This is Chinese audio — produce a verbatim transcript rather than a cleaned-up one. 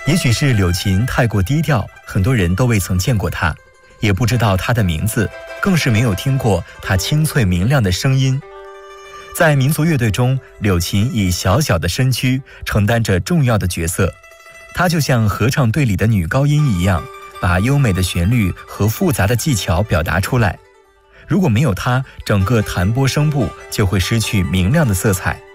也许是柳琴太过低调，很多人都未曾见过她，也不知道她的名字，更是没有听过她清脆明亮的声音。在民族乐队中，柳琴以小小的身躯承担着重要的角色，她就像合唱队里的女高音一样，把优美的旋律和复杂的技巧表达出来。如果没有她，整个弹拨声部就会失去明亮的色彩。